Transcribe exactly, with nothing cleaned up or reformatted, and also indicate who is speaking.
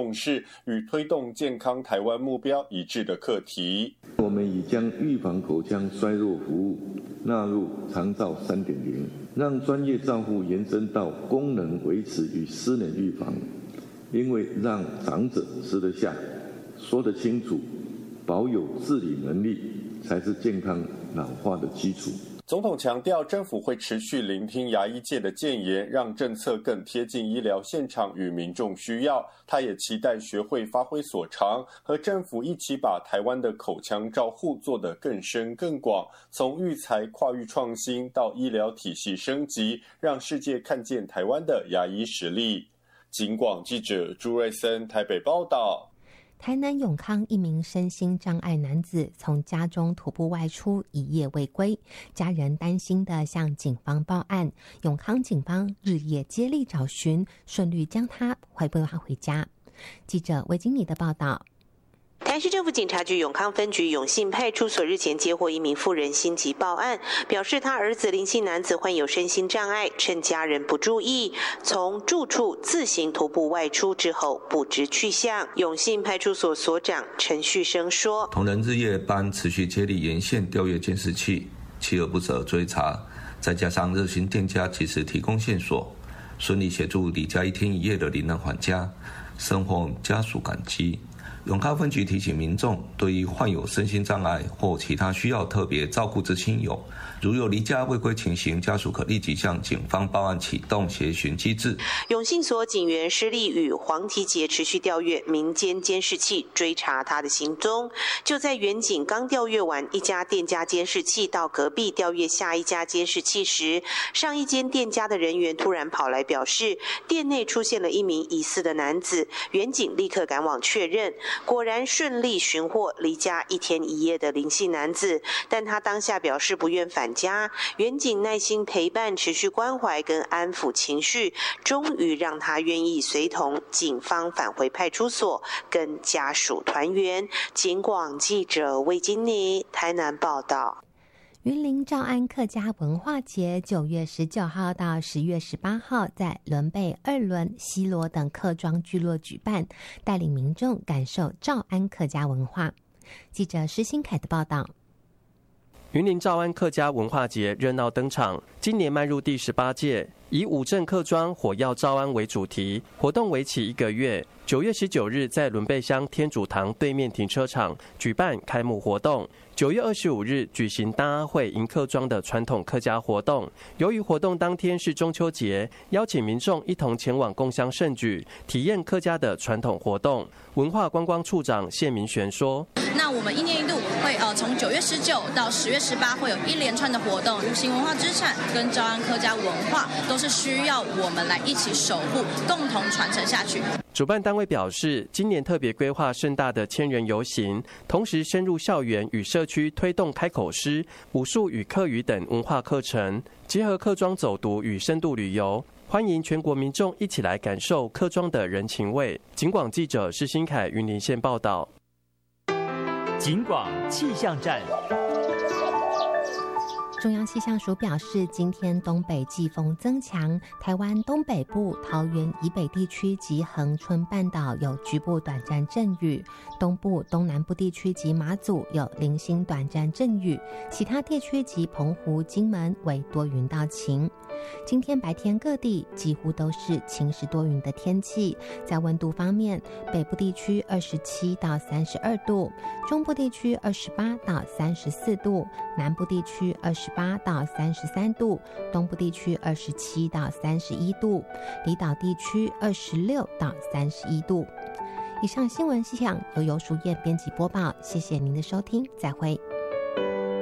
Speaker 1: 重视与推动健康台湾目标一致的课题。
Speaker 2: 我们已将预防口腔衰弱服务纳入长照 三点零， 让专业照护延伸到功能维持与失能预防，因为让长者吃得下、说得清楚，保有自理能力，才是健康老化的基础。
Speaker 1: 总统强调，政府会持续聆听牙医界的建言，让政策更贴近医疗现场与民众需要。他也期待学会发挥所长，和政府一起把台湾的口腔照护做得更深更广，从育才跨域创新到医疗体系升级，让世界看见台湾的牙医实力。警广记者朱瑞森台北报道。
Speaker 3: 台南永康一名身心障碍男子从家中徒步外出，一夜未归，家人担心地向警方报案，永康警方日夜接力找寻，顺利将他回拨回家。记者魏经理的报道。
Speaker 4: 台南市政府警察局永康分局永信派出所日前接获一名妇人心急报案，表示他儿子林姓男子患有身心障碍，趁家人不注意，从住处自行徒步外出之后不知去向。永信派出所所长陈旭生说，
Speaker 5: 同仁日夜班持续接力沿线调阅监视器，锲而不舍追查，再加上热心店家及时提供线索，顺利协助离家一天一夜的罹难还家，深获家属感激。永康分局提醒民众，对于患有身心障碍或其他需要特别照顾之亲友，如有离家未归情形，家属可立即向警方报案，启动协寻机制。
Speaker 4: 永信所警员施力与黄提杰持续调阅民间监视器，追查他的行踪。就在远警刚调阅完一家店家监视器，到隔壁调阅下一家监视器时，上一间店家的人员突然跑来表示，店内出现了一名疑似的男子。远警立刻赶往确认。果然顺利寻获离家一天一夜的林姓男子，但他当下表示不愿返家。远警耐心陪伴，持续关怀跟安抚情绪，终于让他愿意随同警方返回派出所，跟家属团圆。警广记者魏金妮台南报道。
Speaker 3: 云林诏安客家文化节九月十九号到十月十八号在仑背、二仑、西螺等客庄聚落举办，带领民众感受诏安客家文化。记者施新凯的报道。
Speaker 6: 云林诏安客家文化节热闹登场，今年迈入第十八届，以五镇客庄火药诏安为主题，活动为期一个月。九月十九日在仑背乡天主堂对面停车场举办开幕活动。九月二十五日举行大阿会迎客庄的传统客家活动。由于活动当天是中秋节，邀请民众一同前往共襄盛举，体验客家的传统活动。文化观光处长谢明玄说：“
Speaker 7: 那我们一年一度会呃从九月十九到十月十八会有一连串的活动，无形文化资产跟诏安客家文化都是需要我们来一起守护，共同传承下去。”
Speaker 6: 主办单位表示，今年特别规划盛大的千人游行，同时深入校园与社区推动开口诗、武术与客语等文化课程，结合客庄走读与深度旅游，欢迎全国民众一起来感受客庄的人情味。警广记者施新凯云林县报道。
Speaker 8: 警广气象站。
Speaker 3: 中央气象署表示，今天东北季风增强，台湾东北部、桃园以北地区及恒春半岛有局部短暂阵雨，东部、东南部地区及马祖有零星短暂阵雨，其他地区及澎湖、金门为多云到晴。今天白天各地几乎都是晴时多云的天气。在温度方面，北部地区二十七到三十二度，中部地区二十八到三十四度，南部地区二十八到三十三度，东部地区二十七到三十一度，离岛地区二十六到三十一度。以上新闻气象由游淑燕编辑播报，谢谢您的收听，再会。